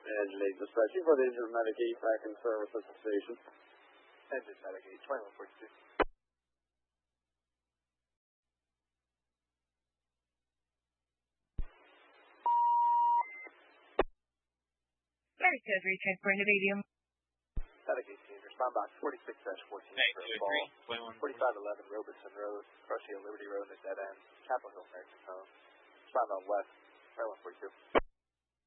Adelaide dispatch. You've got engine Medicaid back in service at the station. Engine Medicaid, 2142. Medicaid, retransport to Medium. Medicaid team, respond box 46-14 for a call. 4511 Robertson Road, Garcia Liberty Road at dead end, Chapel Hill, Mexico. Respond on west, 142.